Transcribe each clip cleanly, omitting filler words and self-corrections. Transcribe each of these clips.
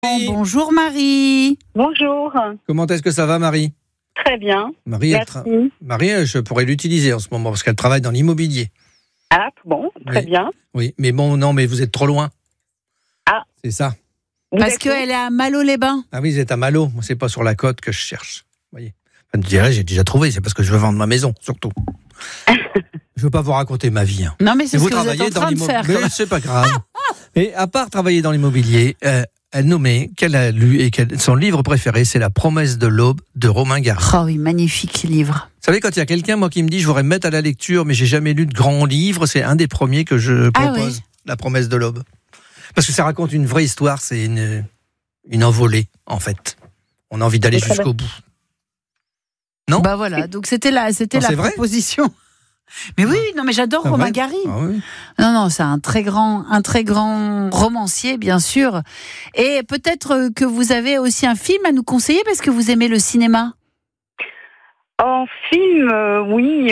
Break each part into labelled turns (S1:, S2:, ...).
S1: Bonjour Marie.
S2: Bonjour.
S3: Comment est-ce que ça va, Marie ?
S2: Très bien.
S3: Marie, je pourrais l'utiliser en ce moment parce qu'elle travaille dans l'immobilier.
S2: Ah, bon, très bien.
S3: Oui, mais bon, non, mais vous êtes trop loin.
S2: Ah.
S3: C'est ça.
S1: Parce qu'elle est à Malo-les-Bains.
S3: Ah oui, vous êtes à Malo. Moi, c'est pas sur la côte que je cherche. Vous voyez. Je dirais, j'ai déjà trouvé. C'est parce que je veux vendre ma maison, surtout. Je veux pas vous raconter ma vie. Hein.
S1: Non, mais c'est
S3: mais
S1: ce que vous êtes en train de faire.
S3: Mais c'est pas grave. Et à part travailler dans l'immobilier, elle nommait qu'elle a lu et son livre préféré, c'est La promesse de l'aube de Romain Gary.
S1: Oh oui, magnifique livre.
S3: Vous savez, quand il y a quelqu'un, moi, qui me dit, je voudrais me mettre à la lecture, mais j'ai jamais lu de grands livres, c'est un des premiers que je propose,
S1: oui.
S3: La promesse de l'aube. Parce que ça raconte une vraie histoire, c'est une envolée, en fait. On a envie d'aller jusqu'au bout. Non ?
S1: Bah voilà, donc c'était la proposition. Mais oui, non, mais j'adore Romain Gary.
S3: Ah oui.
S1: Non, c'est un très grand romancier, bien sûr. Et peut-être que vous avez aussi un film à nous conseiller parce que vous aimez le cinéma.
S2: En film, oui.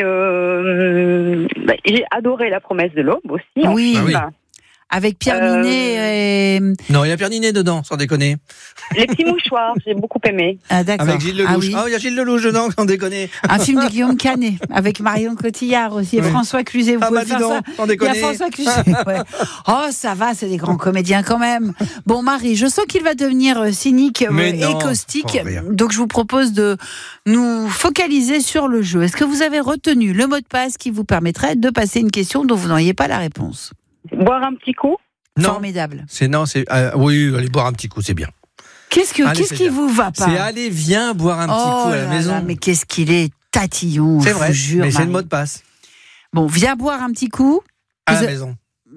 S2: J'ai adoré La promesse de l'aube aussi.
S1: Oui.
S3: Ah oui.
S1: Avec Pierre Ninet et...
S3: Non, il y a Pierre Ninet dedans, sans déconner.
S2: Les petits mouchoirs, j'ai beaucoup aimé.
S1: Ah d'accord.
S3: Avec Gilles Lelouch.
S1: Oui.
S3: Il y a Gilles Lelouch dedans, sans déconner.
S1: Un film de Guillaume Canet, avec Marion Cotillard aussi, et François Cluzet. Vous pouvez faire ça.
S3: Sans
S1: Il y
S3: déconner.
S1: a François Cluzet. Ouais. Oh, ça va, c'est des grands comédiens quand même. Bon, Marie, je sens qu'il va devenir cynique et caustique. Donc, je vous propose de nous focaliser sur le jeu. Est-ce que vous avez retenu le mot de passe qui vous permettrait de passer une question dont vous n'auriez pas la réponse ?
S2: Boire un petit coup ?
S3: Non.
S1: Formidable.
S3: Oui, allez boire un petit coup, c'est bien.
S1: Qu'est-ce qui vous va pas ?
S3: C'est allez, viens boire un petit coup à la maison.
S1: Là, mais qu'est-ce qu'il est tatillon,
S3: c'est
S1: je
S3: vrai,
S1: vous jure,
S3: mais c'est
S1: Marie.
S3: le mot de passe.
S1: Bon, viens boire un petit coup.
S3: À la maison.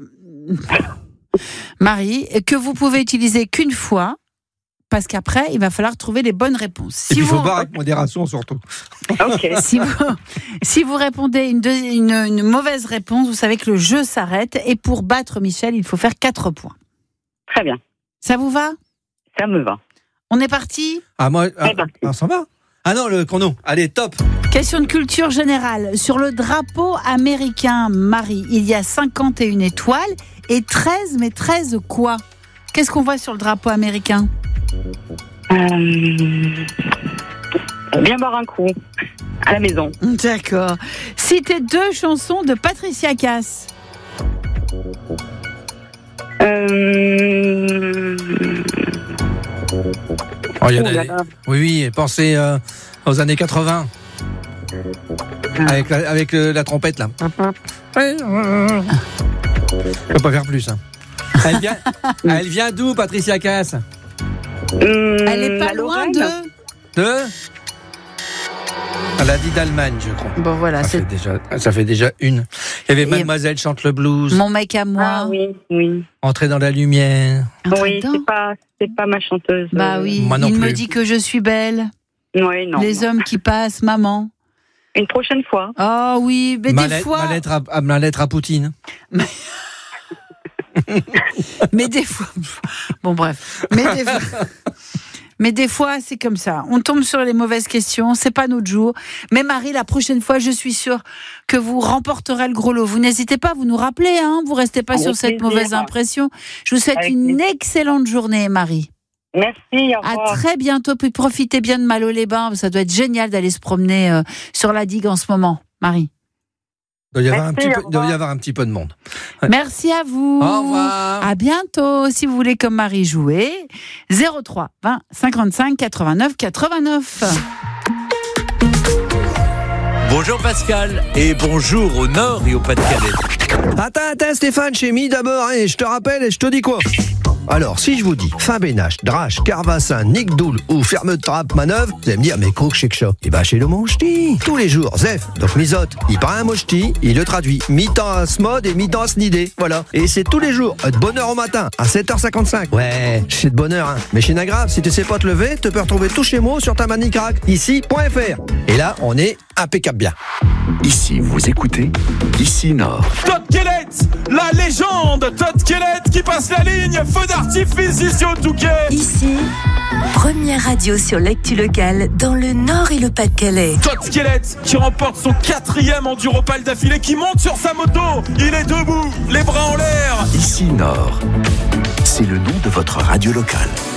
S1: Marie, que vous pouvez utiliser qu'une fois, parce qu'après, il va falloir trouver les bonnes réponses.
S3: Et puis, il faut boire avec modération, surtout.
S2: Ok.
S1: Si vous répondez une mauvaise réponse, vous savez que le jeu s'arrête. Et pour battre Michel, il faut faire 4 points.
S2: Très bien.
S1: Ça vous va ?
S2: Ça me va.
S1: On est parti ?
S3: On s'en va. Ah non, le chrono. Allez, top.
S1: Question de culture générale. Sur le drapeau américain, Marie, il y a 51 étoiles et 13, mais 13 quoi ? Qu'est-ce qu'on voit sur le drapeau américain ?
S2: Bien boire un coup à la maison.
S1: D'accord. Citez 2 chansons de Patricia Cass.
S3: Oui, pensez aux années 80. Avec la trompette, là. Je peux pas faire plus. Hein. Elle vient d'où, Patricia Cass ?
S1: Elle est pas loin de...
S3: Elle a dit d'Allemagne, je crois.
S1: Bon, voilà.
S3: Ça fait déjà une. Il y avait Mademoiselle chante le blues.
S1: Mon mec à moi.
S2: Ah oui.
S3: Entrer dans la lumière.
S2: Oui, c'est pas ma chanteuse.
S1: Bah oui.
S3: Moi non
S1: Il
S3: plus.
S1: me dit que je suis belle.
S2: Oui, non.
S1: Les hommes qui passent, maman.
S2: Une prochaine fois.
S1: Oh oui, mais des fois...
S3: Ma lettre à Poutine.
S1: Mais des fois... Bon, bref. Mais des fois, c'est comme ça. On tombe sur les mauvaises questions, c'est pas notre jour. Mais Marie, la prochaine fois, je suis sûre que vous remporterez le gros lot. Vous n'hésitez pas, vous nous rappelez, hein. Vous restez pas sur cette mauvaise impression. Je vous souhaite une excellente journée, Marie.
S2: Merci, au revoir.
S1: À très bientôt, puis profitez bien de Malo-les-Bains. Ça doit être génial d'aller se promener sur la digue en ce moment, Marie.
S3: Il doit y avoir un petit peu de monde.
S1: Ouais. Merci à vous.
S3: Au revoir.
S1: À bientôt. Si vous voulez, comme Marie, jouer, 03 20 55 89 89.
S4: Bonjour Pascal et bonjour au Nord et au Pas-de-Calais.
S5: Attends Stéphane, j'ai mis d'abord, et je te rappelle et je te dis quoi ? Alors, si je vous dis Fabénache, Drache, Carvassin, Nick Doul ou Ferme de Trappe, Manœuvre, vous allez me dire, mais croque chez Kcha. Et bah, chez le Monch'ti. Tous les jours, Zef, donc Misote, il prend un Monch'ti, il le traduit mi-temps à Smod et mi-temps à Snidé. Voilà. Et c'est tous les jours, de bonne heure au matin, à 7h55. Ouais, c'est de bonne heure, hein. Mais chez Nagrave, si tu sais pas te lever, tu peux retrouver tous ces mots sur ta manicrac, ici.fr. Et là, on est impeccable bien.
S6: Ici, vous écoutez Ici Nord.
S7: Todd Kellett, la légende Todd Kellett qui passe la ligne, feu d'artifice ici au Touquet.
S8: Ici, première radio sur l'actu locale dans le Nord et le Pas-de-Calais.
S7: Todd Kellett qui remporte son 4e Enduropal d'affilée, qui monte sur sa moto, il est debout, les bras en l'air.
S6: Ici Nord, c'est le nom de votre radio locale.